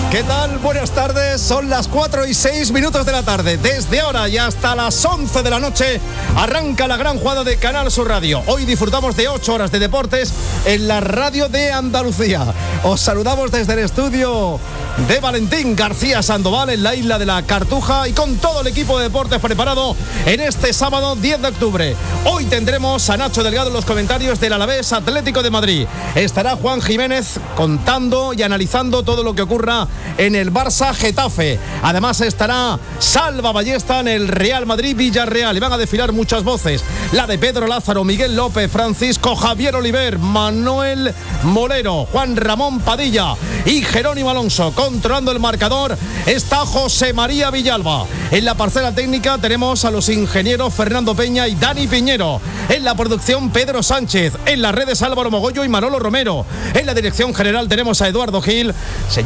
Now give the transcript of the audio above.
¿Qué tal? Buenas tardes, son las 4:06 de la tarde. Desde ahora y hasta las 11 de la noche arranca la gran jugada de Canal Sur Radio. Hoy disfrutamos de 8 horas de deportes en la radio de Andalucía. Os saludamos desde el estudio de Valentín García Sandoval en la isla de la Cartuja y con todo el equipo de deportes preparado en este sábado 10 de octubre. Hoy tendremos a Nacho Delgado en los comentarios del Alavés Atlético de Madrid. Estará Juan Jiménez contando y analizando todo lo que ocurra en el Barça Getafe. Además estará Salva Ballesta en el Real Madrid Villarreal y van a desfilar muchas voces: la de Pedro Lázaro, Miguel López, Francisco Javier Oliver, Manuel Molero, Juan Ramón Padilla y Jerónimo Alonso. Controlando el marcador está José María Villalba. En la parcela técnica tenemos a los ingenieros Fernando Peña y Dani Piñero. En la producción Pedro Sánchez. En las redes Álvaro Mogollo y Manolo Romero. En la dirección general tenemos a Eduardo Gil. Señor